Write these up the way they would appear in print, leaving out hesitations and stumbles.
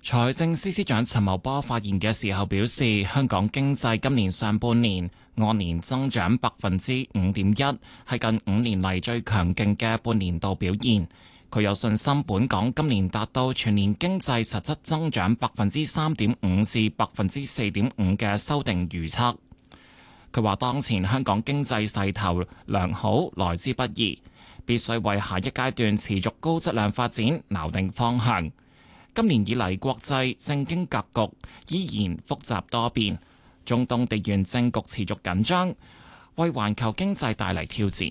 財政司司長陳茂波發言嘅時候表示，香港經濟今年上半年按年增長5.1%，係近5年嚟最強勁嘅半年度表現。佢有信心本港今年達到全年經濟實質增長3.5%至4.5%嘅修訂預測。佢話當前香港經濟勢頭良好，來之不易，必須為下一階段持續高質量發展錨定方向。今年以嚟，國際政經格局依然複雜多變，中東地緣政局持續緊張，為環球經濟帶嚟挑戰。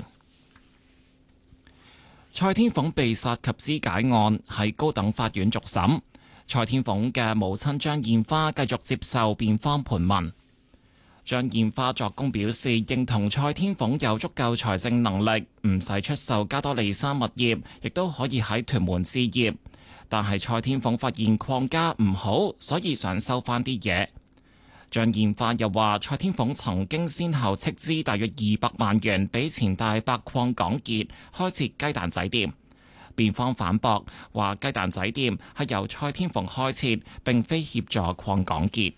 蔡天鳳被殺及肢解案喺高等法院續審，蔡天鳳嘅母親張燕花繼續接受辯方盤問。張燕花作供表示，認同蔡天鳳有足夠財政能力，唔使出售加多利山物業，亦都可以喺屯門置業。但係蔡天鳳發現礦價唔好，所以想收翻啲嘢。張燕花又話，蔡天鳳曾經先後斥資大約200萬元俾前大伯鄺港傑開設雞蛋仔店。辯方反駁話，雞蛋仔店係由蔡天鳳開設，並非協助鄺港傑。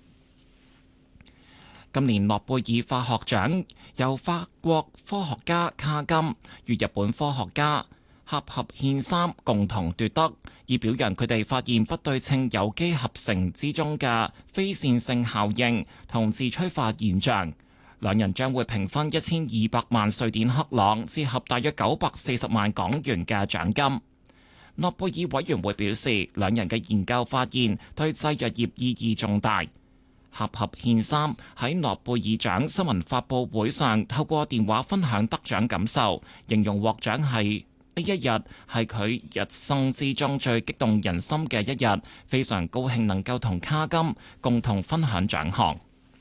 今年諾貝爾化學獎由法國科學家卡金與日本科學家合憲三共同奪得，以表揚佢哋發現不對稱有機合成之中嘅非線性效應同自催化現象。兩人將會平分1200萬瑞典克朗，折合大約940萬港元嘅獎金。諾貝爾委員會表示，兩人嘅研究發現對製藥業意義重大。合憲三喺諾貝爾獎新聞發佈會上透過電話分享得獎感受，形容獲獎係呢一日係佢一生之中最激動人心嘅一日，非常高興能夠同卡金共同分享獎項。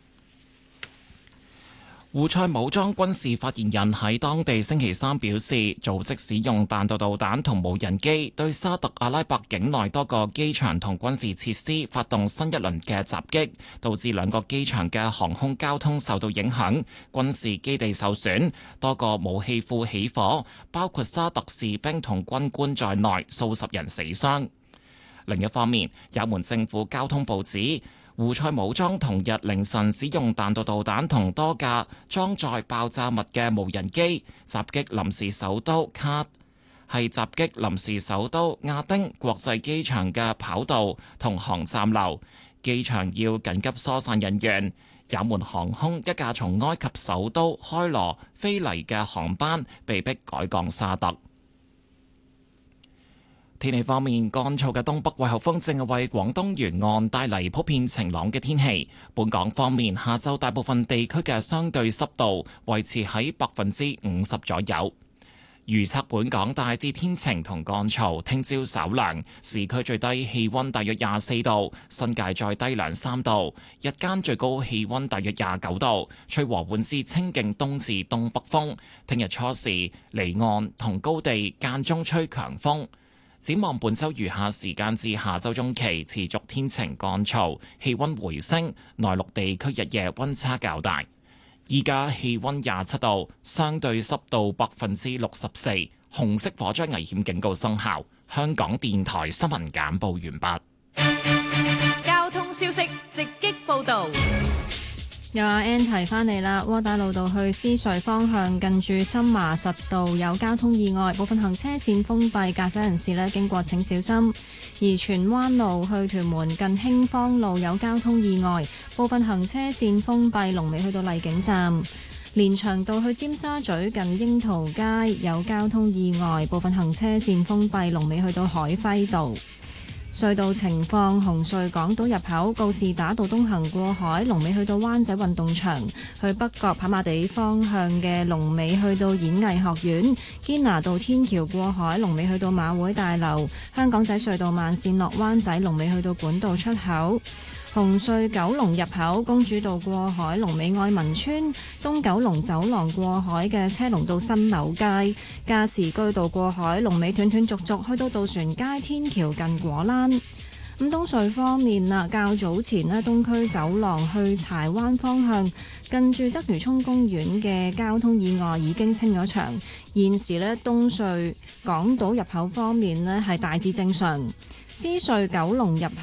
胡塞武裝軍事發言人喺當地星期三表示，組織使用彈道導彈同無人機對沙特阿拉伯境內多個機場同軍事設施發動新一輪嘅襲擊，導致兩個機場嘅航空交通受到影響，軍事基地受損，多個武器庫起火，包括沙特士兵同軍官在內，數十人死傷。另一方面，也門政府交通部指，胡塞武裝同日凌晨使用彈道導彈同多架裝載爆炸物嘅無人機襲擊臨時首都亞丁國際機場嘅跑道同航站樓，機場要緊急疏散人員。也門航空一架從埃及首都開羅飛嚟嘅航班被迫改降沙特。天氣方面，乾燥嘅東北季候風正係為廣東沿岸帶嚟普遍晴朗嘅天氣。本港方面，下晝大部分地區嘅相對濕度維持喺50%左右。預測本港大致天晴同乾燥，聽朝稍涼，市區最低氣溫大約24度，新界再低2-3度，日間最高氣溫大約29度，吹和緩至清勁東至東北風。聽日初時離岸同高地間中吹強風。展望本週餘下時間至下週中期持續天晴乾燥，氣溫回升，內陸地區日夜溫差較大。依家氣溫27度，相對濕度64%，紅色火災危險警告生效。香港電台新聞簡報完畢。 交通消息直擊報導。 有阿 Ann 提翻嚟啦，窩打老道去獅隧方向近住深麻實道有交通意外，部分行車線封閉，駕駛人士經過請小心。而荃灣路去屯門近興芳路有交通意外，部分行車線封閉，龍尾去到荔景站。連翔道去尖沙咀近櫻桃街有交通意外，部分行車線封閉，龍尾去到海輝道。隧道情況：紅隧港島入口告士打道東行過海，龍尾去到灣仔運動場；去北角跑馬地方向嘅龍尾去到演藝學院；堅拿道天橋過海，龍尾去到馬會大樓；香港仔隧道慢線落灣仔，龍尾去到管道出口。紅隧九龍入口公主道過海，龍尾愛民村；東九龍走廊過海嘅車龍到新柳街；加士居道過海，龍尾斷斷續續去到渡船街天橋近果欄。咁東隧方面啦，較早前呢，東區走廊去柴灣方向近住鰂魚涌公園嘅交通意外已經清咗場，現時呢，東隧港島入口方面呢係大致正常。獅隧九龍入